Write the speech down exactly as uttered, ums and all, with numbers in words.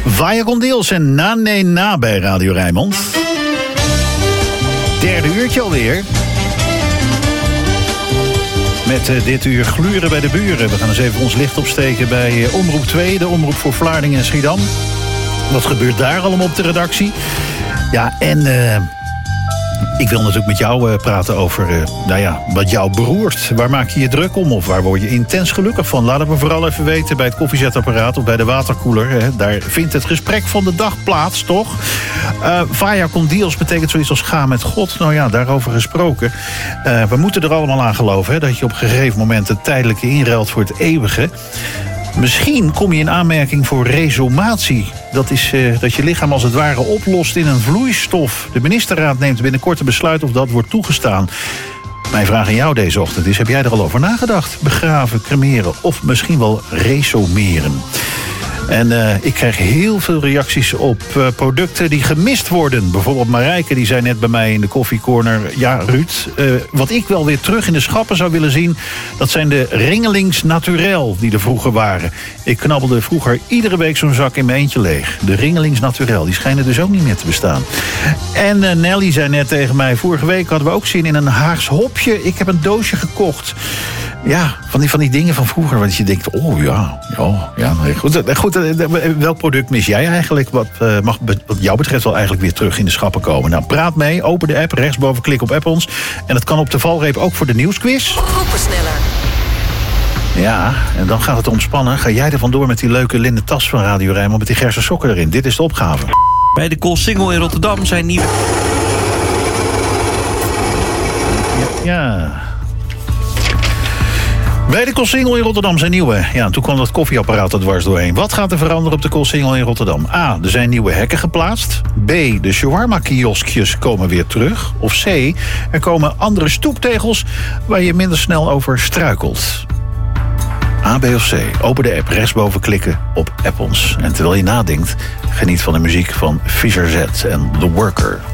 Vaya con Dios en Na Nee Na bij Radio Rijnmond. Derde uurtje alweer. Met uh, dit uur gluren bij de buren. We gaan eens even ons licht opsteken bij uh, Omroep twee, de omroep voor Vlaardingen en Schiedam. Wat gebeurt daar allemaal op de redactie? Ja, en uh, ik wil natuurlijk met jou uh, praten over uh, nou ja, wat jou beroert. Waar maak je je druk om of waar word je intens gelukkig van? Laat het me vooral even weten bij het koffiezetapparaat of bij de waterkoeler. Hè. Daar vindt het gesprek van de dag plaats, toch? Uh, Vaya con Dios betekent zoiets als ga met God. Nou ja, daarover gesproken. Uh, we moeten er allemaal aan geloven, hè, dat je op een gegeven moment het tijdelijke inruilt voor het eeuwige. Misschien kom je in aanmerking voor resomatie. Dat is uh, dat je lichaam als het ware oplost in een vloeistof. De ministerraad neemt binnenkort een besluit of dat wordt toegestaan. Mijn vraag aan jou deze ochtend is, heb jij er al over nagedacht? Begraven, cremeren of misschien wel resomeren? En uh, ik krijg heel veel reacties op uh, producten die gemist worden. Bijvoorbeeld Marijke, die zei net bij mij in de koffiecorner... ja, Ruud, uh, wat ik wel weer terug in de schappen zou willen zien... dat zijn de Ringelings Naturel die er vroeger waren. Ik knabbelde vroeger iedere week zo'n zak in mijn eentje leeg. De Ringelings Naturel, die schijnen dus ook niet meer te bestaan. En uh, Nelly zei net tegen mij... vorige week hadden we ook zin in een Haags hopje. Ik heb een doosje gekocht. Ja, van die, van die dingen van vroeger, waar je denkt... oh ja, ja, ja nee, goed, goed. Welk product mis jij eigenlijk? Wat uh, mag wat jou betreft wel eigenlijk weer terug in de schappen komen? Nou, praat mee, open de app, rechtsboven klik op app ons. En dat kan op de valreep ook voor de nieuwsquiz. Opropensneller. Ja, en dan gaat het omspannen. Ga jij er vandoor met die leuke linnen tas van Radio Rijnmond... met die gerse sokken erin. Dit is de opgave. Bij de Koolsingel in Rotterdam zijn nieuwe... Ja... ja. Bij de Koolsingel in Rotterdam zijn nieuwe... Ja, toen kwam dat koffieapparaat er dwars doorheen. Wat gaat er veranderen op de Koolsingel in Rotterdam? A, er zijn nieuwe hekken geplaatst. B, de shawarma-kioskjes komen weer terug. Of C, er komen andere stoeptegels... waar je minder snel over struikelt. A, B of C. Open de app, rechtsboven klikken op App ons. En terwijl je nadenkt, geniet van de muziek van Fisher Z en The Worker.